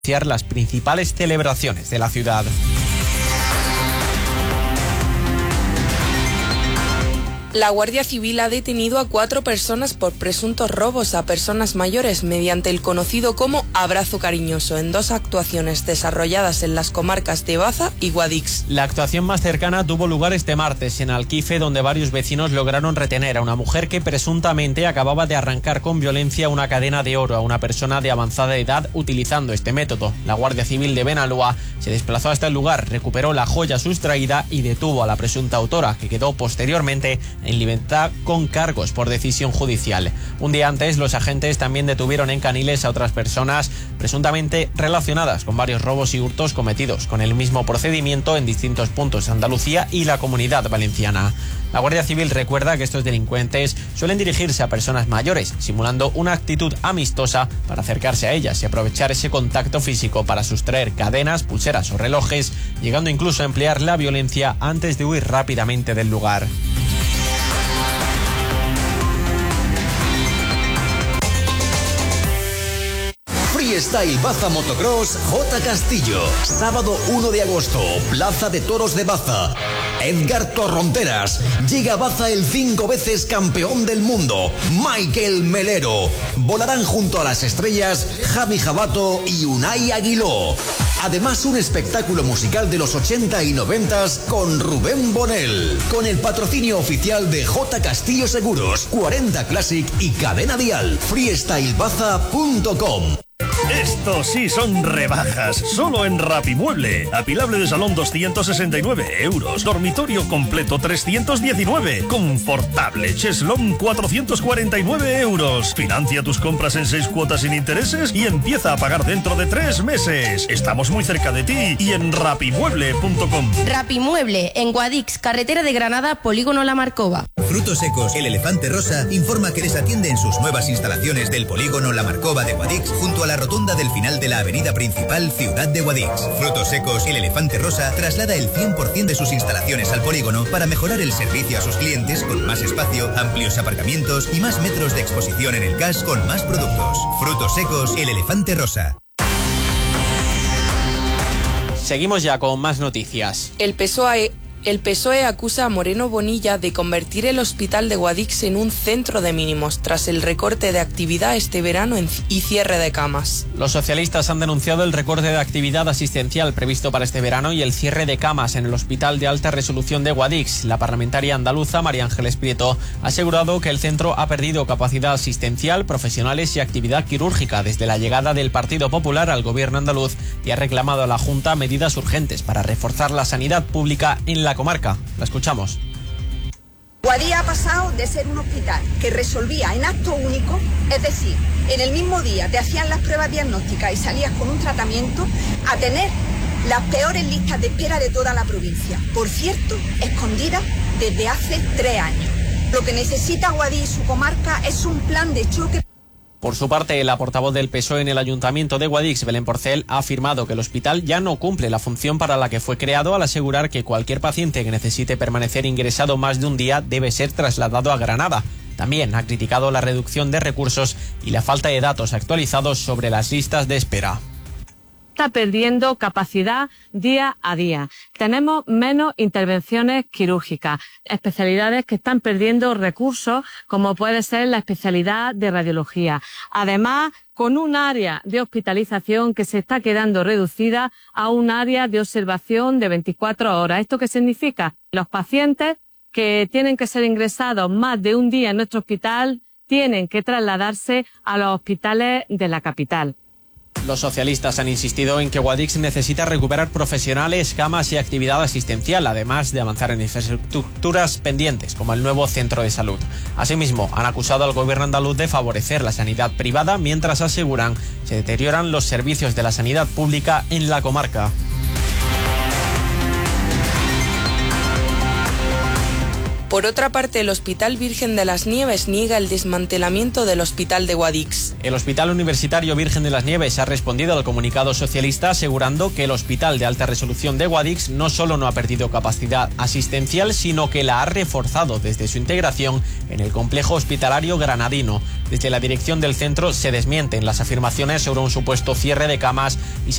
las principales celebraciones de la ciudad. La Guardia Civil ha detenido a 4 personas por presuntos robos a personas mayores mediante el conocido como abrazo cariñoso en 2 actuaciones desarrolladas en las comarcas de Baza y Guadix. La actuación más cercana tuvo lugar este martes en Alquife, donde varios vecinos lograron retener a una mujer que presuntamente acababa de arrancar con violencia una cadena de oro a una persona de avanzada edad utilizando este método. La Guardia Civil de Benalúa se desplazó hasta el lugar, recuperó la joya sustraída y detuvo a la presunta autora, que quedó posteriormente en libertad con cargos por decisión judicial. Un día antes, los agentes también detuvieron en Caniles a otras personas presuntamente relacionadas con varios robos y hurtos cometidos con el mismo procedimiento en distintos puntos de Andalucía y la Comunidad Valenciana. La Guardia Civil recuerda que estos delincuentes suelen dirigirse a personas mayores, simulando una actitud amistosa para acercarse a ellas y aprovechar ese contacto físico para sustraer cadenas, pulseras o relojes, llegando incluso a emplear la violencia antes de huir rápidamente del lugar. Freestyle Baza Motocross J. Castillo. Sábado 1 de agosto, Plaza de Toros de Baza. Edgar Torronteras. Llega a Baza el 5 veces campeón del mundo, Michael Melero. Volarán junto a las estrellas Javi Jabato y Unai Aguiló. Además, un espectáculo musical de los 80 y 90 con Rubén Bonel. Con el patrocinio oficial de J. Castillo Seguros, 40 Classic y Cadena Dial. freestylebaza.com. Estos sí son rebajas, solo en Rapimueble. Apilable de salón 269 euros, dormitorio completo 319, confortable cheslón 449 euros. Financia tus compras en 6 cuotas sin intereses y empieza a pagar dentro de 3 meses. Estamos muy cerca de ti y en rapimueble.com. Rapimueble, en Guadix, carretera de Granada, Polígono La Marcova. Frutos Secos, el Elefante Rosa, informa que les atiende en sus nuevas instalaciones del Polígono La Marcova de Guadix, junto a la rotonda del final de la avenida principal Ciudad de Guadix. Frutos Secos, el Elefante Rosa, traslada el 100% de sus instalaciones al polígono para mejorar el servicio a sus clientes con más espacio, amplios aparcamientos y más metros de exposición en el CAS con más productos. Frutos Secos, el Elefante Rosa. Seguimos ya con más noticias. El PSOE acusa a Moreno Bonilla de convertir el hospital de Guadix en un centro de mínimos tras el recorte de actividad este verano y cierre de camas. Los socialistas han denunciado el recorte de actividad asistencial previsto para este verano y el cierre de camas en el Hospital de Alta Resolución de Guadix. La parlamentaria andaluza María Ángeles Prieto ha asegurado que el centro ha perdido capacidad asistencial, profesionales y actividad quirúrgica desde la llegada del Partido Popular al gobierno andaluz y ha reclamado a la Junta medidas urgentes para reforzar la sanidad pública en la comarca. La escuchamos. Guadix ha pasado de ser un hospital que resolvía en acto único, es decir, en el mismo día te hacían las pruebas diagnósticas y salías con un tratamiento, a tener las peores listas de espera de toda la provincia. Por cierto, escondidas desde hace 3 años. Lo que necesita Guadix y su comarca es un plan de choque. Por su parte, la portavoz del PSOE en el Ayuntamiento de Guadix, Belén Porcel, ha afirmado que el hospital ya no cumple la función para la que fue creado al asegurar que cualquier paciente que necesite permanecer ingresado más de un día debe ser trasladado a Granada. También ha criticado la reducción de recursos y la falta de datos actualizados sobre las listas de espera. Está perdiendo capacidad día a día. Tenemos menos intervenciones quirúrgicas, especialidades que están perdiendo recursos, como puede ser la especialidad de radiología. Además, con un área de hospitalización que se está quedando reducida a un área de observación de 24 horas. ¿Esto qué significa? Los pacientes que tienen que ser ingresados más de un día en nuestro hospital tienen que trasladarse a los hospitales de la capital. Los socialistas han insistido en que Guadix necesita recuperar profesionales, camas y actividad asistencial, además de avanzar en infraestructuras pendientes, como el nuevo centro de salud. Asimismo, han acusado al gobierno andaluz de favorecer la sanidad privada, mientras aseguran se deterioran los servicios de la sanidad pública en la comarca. Por otra parte, el Hospital Virgen de las Nieves niega el desmantelamiento del Hospital de Guadix. El Hospital Universitario Virgen de las Nieves ha respondido al comunicado socialista asegurando que el Hospital de Alta Resolución de Guadix no solo no ha perdido capacidad asistencial, sino que la ha reforzado desde su integración en el complejo hospitalario granadino. Desde la dirección del centro se desmienten las afirmaciones sobre un supuesto cierre de camas y